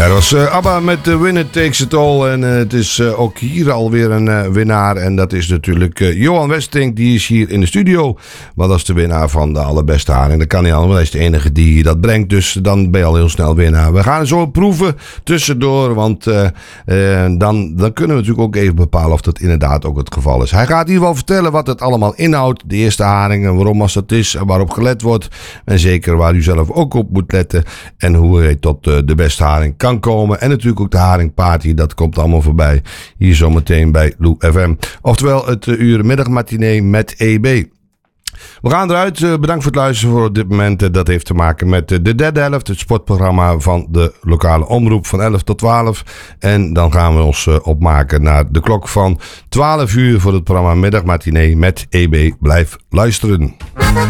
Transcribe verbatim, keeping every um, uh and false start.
Ja, dat was uh, ABBA met uh, Winner Takes It All. En uh, het is uh, ook hier alweer een uh, winnaar. En dat is natuurlijk uh, Johan Westink. Die is hier in de studio. Maar dat is de winnaar van de allerbeste haring. Dat kan niet allemaal. Hij is de enige die dat brengt. Dus dan ben je al heel snel winnaar. We gaan zo proeven tussendoor. Want uh, uh, dan, dan kunnen we natuurlijk ook even bepalen of dat inderdaad ook het geval is. Hij gaat hier wel vertellen wat het allemaal inhoudt. De eerste haring en waarom als dat is. En waarop gelet wordt. En zeker waar u zelf ook op moet letten. En hoe hij tot uh, de beste haring kan komen. En natuurlijk ook de haringparty. Dat komt allemaal voorbij. Hier zometeen bij Lou F M. Oftewel het uh, uur middagmatinee met E B. We gaan eruit. Uh, bedankt voor het luisteren voor op dit moment. Uh, dat heeft te maken met uh, de derde helft. Het sportprogramma van de lokale omroep van elf tot twaalf. En dan gaan we ons uh, opmaken naar de klok van twaalf uur voor het programma Middagmatinee met E B. Blijf luisteren.